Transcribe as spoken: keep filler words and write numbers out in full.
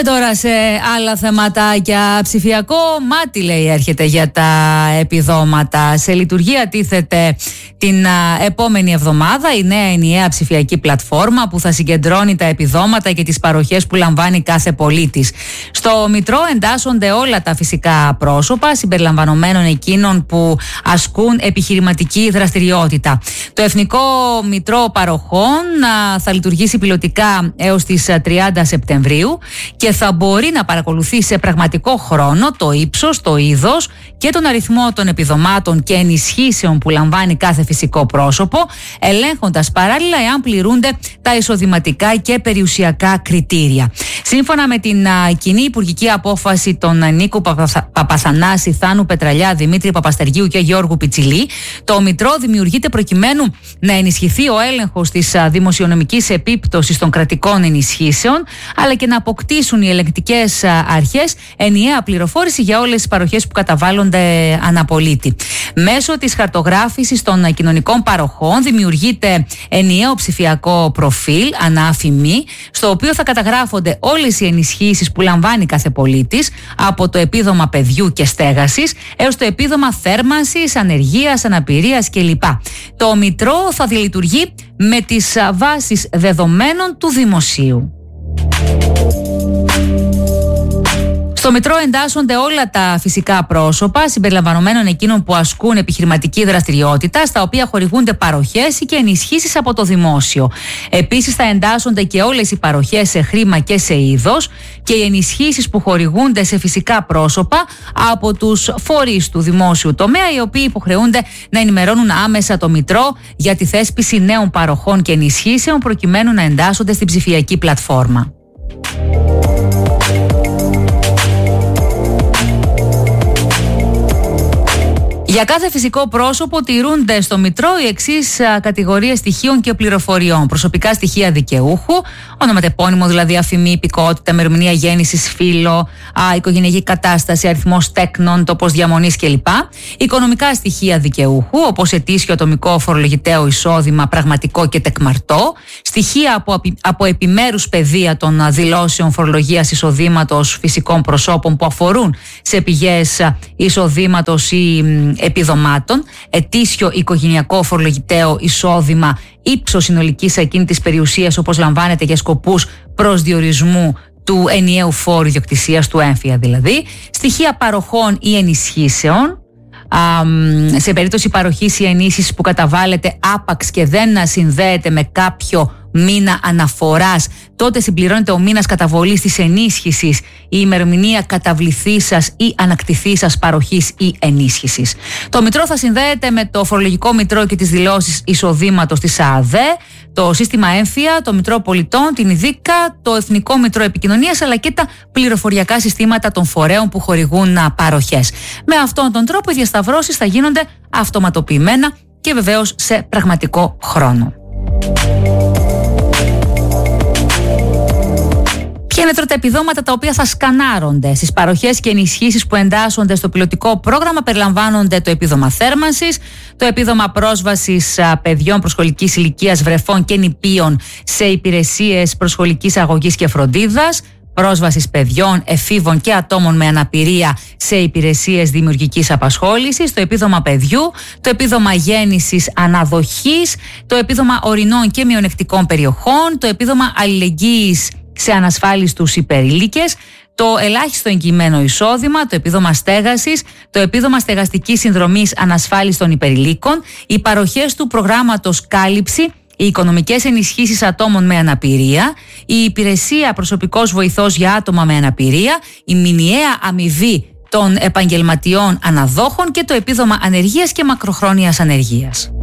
τώρα σε άλλα θεματάκια. Ψηφιακό μάτι, λέει, έρχεται για τα επιδόματα. Σε λειτουργία τίθεται την επόμενη εβδομάδα η νέα ενιαία ψηφιακή πλατφόρμα που θα συγκεντρώνει τα επιδόματα και τις παροχές που λαμβάνει κάθε πολίτης. Στο Μητρό εντάσσονται όλα τα φυσικά πρόσωπα, συμπεριλαμβανομένων εκείνων που ασκούν επιχειρηματική δραστηριότητα. Το Εθνικό Μητρό Παροχών θα λειτουργήσει πιλωτικά έως τις τριάντα Σεπτεμβρίου και θα μπορεί να παρακολουθεί σε πραγματικό χρόνο το ύψος, το είδος και τον αριθμό των επιδομάτων και ενισχύσεων που λαμβάνει κάθε φυσικό πρόσωπο, ελέγχοντας παράλληλα εάν πληρούνται τα εισοδηματικά και περιουσιακά κριτήρια. Σύμφωνα με την α, κοινή υπουργική απόφαση των Νίκου Παπα, Παπαθανάση, Θάνου Πετραλιά, Δημήτρη Παπαστεργίου και Γιώργου Πιτσιλή, το Μητρό δημιουργείται προκειμένου να ενισχυθεί ο έλεγχος της α, δημοσιονομικής επίπτωσης των κρατικών ενισχύσεων, αλλά και να αποκτήσουν οι ελεγκτικές αρχές ενιαία πληροφόρηση για όλες τις παροχές που καταβάλλονται αναπολίτη. Μέσω της χαρτογράφησης των κοινωνικών παροχών δημιουργείται ενιαίο ψηφιακό προφίλ ανάφημη, στο οποίο θα καταγράφονται όλες οι ενισχύσεις που λαμβάνει κάθε πολίτης, από το επίδομα παιδιού και στέγασης έως το επίδομα θέρμανσης, ανεργίας, αναπηρίας κλπ. Το Μητρό θα δηλειτουργεί με τις βάσεις δεδομένων του δημοσίου. Στο Μητρό εντάσσονται όλα τα φυσικά πρόσωπα, συμπεριλαμβανομένων εκείνων που ασκούν επιχειρηματική δραστηριότητα, στα οποία χορηγούνται παροχές και ενισχύσεις από το δημόσιο. Επίσης, θα εντάσσονται και όλες οι παροχές σε χρήμα και σε είδος και οι ενισχύσεις που χορηγούνται σε φυσικά πρόσωπα από τους φορείς του δημόσιου τομέα, οι οποίοι υποχρεούνται να ενημερώνουν άμεσα το Μητρό για τη θέσπιση νέων παροχών και ενισχύσεων, προκειμένου να εντάσσονται στην ψηφιακή πλατφόρμα. Για κάθε φυσικό πρόσωπο τηρούνται στο Μητρό οι εξής κατηγορίες στοιχείων και πληροφοριών. Προσωπικά στοιχεία δικαιούχου, ονοματεπώνυμο δηλαδή, αφημί, υπηκότητα, ημερομηνία γέννησης, φύλο, α, οικογενειακή κατάσταση, αριθμός τέκνων, τόπος διαμονής κλπ. Οικονομικά στοιχεία δικαιούχου, όπως ετήσιο ατομικό φορολογητέο εισόδημα, πραγματικό και τεκμαρτό. Στοιχεία από, από επιμέρους πεδία των δηλώσεων φορολογίας εισοδήματος φυσικών προσώπων που αφορούν σε πηγές εισοδήματος ή επιδομάτων, ετήσιο οικογενειακό φορολογητέο εισόδημα, ύψος συνολικής ακίνητης περιουσίας όπως λαμβάνεται για σκοπούς προσδιορισμού του ενιαίου φόρου ιδιοκτησίας, του έμφυα δηλαδή, στοιχεία παροχών ή ενισχύσεων, σε περίπτωση παροχής ή ενίσχυσης που καταβάλλεται άπαξ και δεν συνδέεται με κάποιο μήνα αναφοράς, τότε συμπληρώνεται ο μήνας καταβολής της ενίσχυσης, η ημερομηνία καταβληθήσας ή ανακτηθήσας παροχής ή ενίσχυσης. Το Μητρό θα συνδέεται με το φορολογικό Μητρό και τις δηλώσεις εισοδήματος της ΑΔΕ, το σύστημα έμφυα, το Μητρό Πολιτών, την ΙΔΙΚΑ, το Εθνικό Μητρό Επικοινωνίας, αλλά και τα πληροφοριακά συστήματα των φορέων που χορηγούν παροχές. Με αυτόν τον τρόπο οι διασταυρώσεις θα γίνονται αυτοματοποιημένα και βεβαίως σε πραγματικό χρόνο. Ποια είναι τώρα τα επιδόματα τα οποία θα σκανάρονται? Στις παροχές και ενισχύσεις που εντάσσονται στο πιλωτικό πρόγραμμα περιλαμβάνονται το επίδομα θέρμανσης, το επίδομα πρόσβασης παιδιών προσχολικής ηλικίας, βρεφών και νηπίων σε υπηρεσίες προσχολικής αγωγής και φροντίδας, πρόσβασης παιδιών, εφήβων και ατόμων με αναπηρία σε υπηρεσίες δημιουργικής απασχόλησης, το επίδομα παιδιού, το επίδομα γέννησης αναδοχής, το επίδομα ορεινών και μειονεκτικών περιοχών, το επίδομα αλληλεγγύης σε ανασφάλιστους υπερήλικες, το ελάχιστο εγγυημένο εισόδημα, το επίδομα στέγασης, το επίδομα στεγαστικής συνδρομής ανασφάλιστων υπερηλίκων, οι παροχές του προγράμματος κάλυψη, οι οικονομικές ενισχύσεις ατόμων με αναπηρία, η υπηρεσία προσωπικός βοηθός για άτομα με αναπηρία, η μηνιαία αμοιβή των επαγγελματιών αναδόχων και το επίδομα ανεργίας και μακροχρόνιας ανεργίας.